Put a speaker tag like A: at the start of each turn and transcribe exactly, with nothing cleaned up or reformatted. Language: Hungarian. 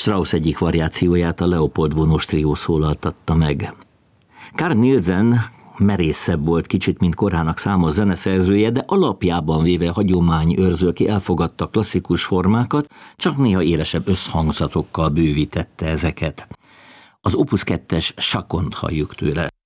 A: Strauss egyik variációját a Leopold vonós trió szólaltatta meg. Carl Nielsen merészebb volt kicsit, mint korának számos zeneszerzője, de alapjában véve hagyományőrző, aki elfogadta klasszikus formákat, csak néha élesebb összhangzatokkal bővítette ezeket. Az Opus kettes Sakont halljuk tőle.